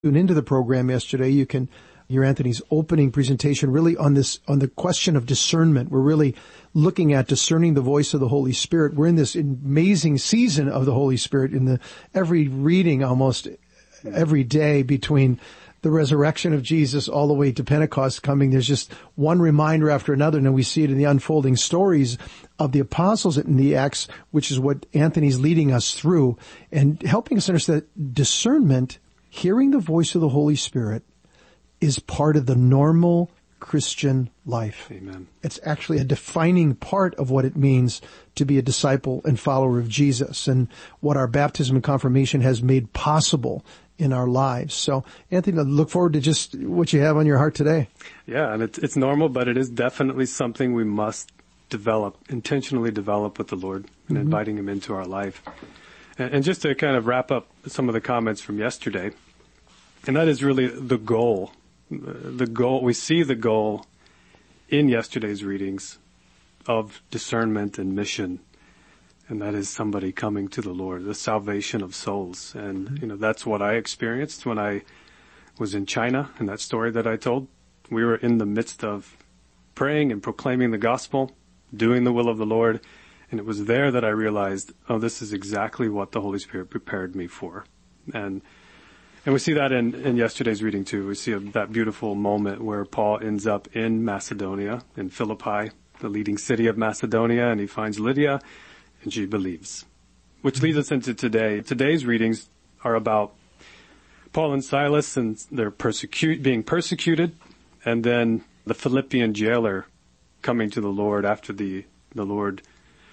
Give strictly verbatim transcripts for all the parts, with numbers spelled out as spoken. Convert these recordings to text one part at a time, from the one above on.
Tune into the program yesterday, you can hear Anthony's opening presentation really on this, on the question of discernment. We're really looking at discerning the voice of the Holy Spirit. We're in this amazing season of the Holy Spirit in the, every reading almost every day between the resurrection of Jesus all the way to Pentecost coming. There's just one reminder after another, and then we see it in the unfolding stories of the apostles in the Acts, which is what Anthony's leading us through and helping us understand that discernment, hearing the voice of the Holy Spirit, is part of the normal Christian life. Amen. It's actually a defining part of what it means to be a disciple and follower of Jesus and what our baptism and confirmation has made possible in our lives. So, Anthony, I look forward to just what you have on your heart today. Yeah, and it's, it's normal, but it is definitely something we must develop, intentionally develop with the Lord and mm-hmm. inviting Him into our life. And, and just to kind of wrap up some of the comments from yesterday, and that is really the goal. The goal, we see the goal in yesterday's readings of discernment and mission. And that is somebody coming to the Lord, the salvation of souls. And, you know, that's what I experienced when I was in China, in that story that I told. We were in the midst of praying and proclaiming the gospel, doing the will of the Lord. And it was there that I realized, oh, this is exactly what the Holy Spirit prepared me for. And and we see that in, in yesterday's reading too. We see a, that beautiful moment where Paul ends up in Macedonia, in Philippi, the leading city of Macedonia, and he finds Lydia, and she believes. Which leads us into today. Today's readings are about Paul and Silas and they're persecute, being persecuted, and then the Philippian jailer coming to the Lord after the, the Lord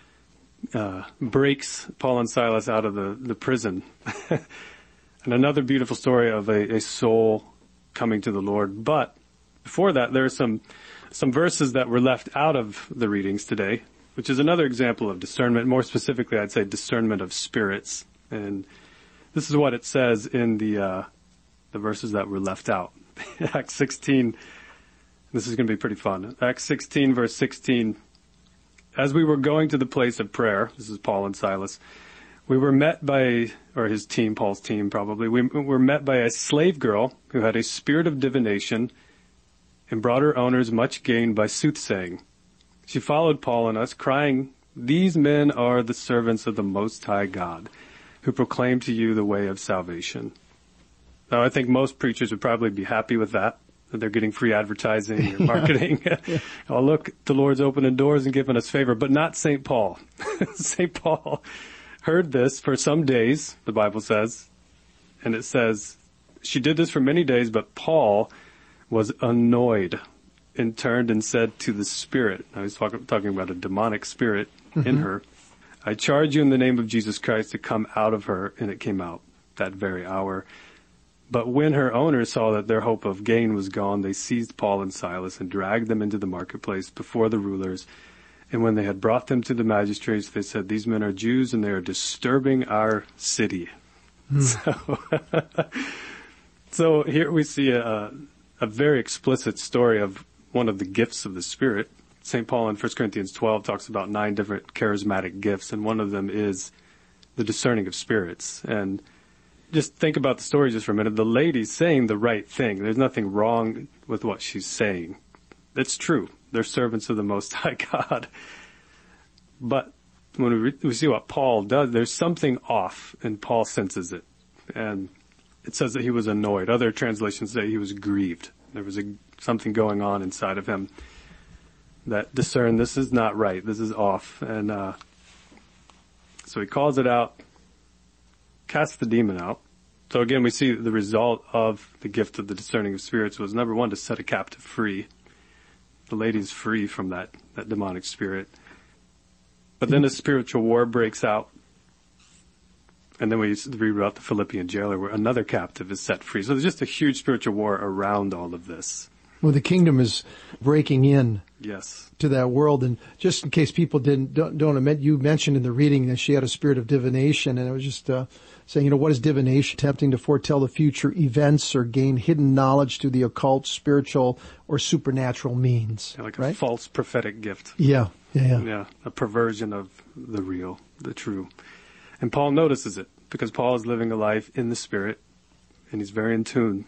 uh, breaks Paul and Silas out of the, the prison. And another beautiful story of a, a soul coming to the Lord. But before that, there are some some verses that were left out of the readings today, which is another example of discernment. More specifically, I'd say discernment of spirits. And this is what it says in the uh, the verses that were left out. Acts sixteen. This is going to be pretty fun. Acts sixteen, verse sixteen. As we were going to the place of prayer, this is Paul and Silas, we were met by, or his team, Paul's team probably, we were met by a slave girl who had a spirit of divination and brought her owners much gain by soothsaying. She followed Paul and us, crying, "These men are the servants of the Most High God, who proclaim to you the way of salvation." Now, I think most preachers would probably be happy with that, that they're getting free advertising or marketing. Oh, look, the Lord's opening doors and giving us favor, but not Saint Paul. Saint Paul heard this for some days, the Bible says, and it says, she did this for many days, but Paul was annoyed and turned and said to the spirit, now he's talking, talking about a demonic spirit mm-hmm. in her, "I charge you in the name of Jesus Christ to come out of her," and it came out that very hour. But when her owners saw that their hope of gain was gone, they seized Paul and Silas and dragged them into the marketplace before the rulers. And when they had brought them to the magistrates, they said, "These men are Jews and they are disturbing our city." Hmm. So, so here we see a, a very explicit story of one of the gifts of the Spirit. Saint Paul in First Corinthians twelve talks about nine different charismatic gifts, and one of them is the discerning of spirits. And just think about the story just for a minute. The lady's saying the right thing. There's nothing wrong with what she's saying. It's true. They're servants of the Most High God. But when we, re- we see what Paul does, there's something off, and Paul senses it. And it says that he was annoyed. Other translations say he was grieved. There was a, something going on inside of him that discerned this is not right. This is off. And uh, so he calls it out, casts the demon out. So again, we see the result of the gift of the discerning of spirits was, number one, to set a captive free. The lady's free from that, that demonic spirit. But then a spiritual war breaks out. And then we read about the Philippian jailer where another captive is set free. So there's just a huge spiritual war around all of this. Well, the kingdom is breaking in yes. to that world. And just in case people didn't, don't, don't admit, you mentioned in the reading that she had a spirit of divination. And it was just, uh, saying, you know, what is divination? Attempting to foretell the future events or gain hidden knowledge through the occult, spiritual, or supernatural means. Yeah, like right? a false prophetic gift. Yeah, yeah, yeah. Yeah, a perversion of the real, the true. And Paul notices it because Paul is living a life in the Spirit. and he's very in tune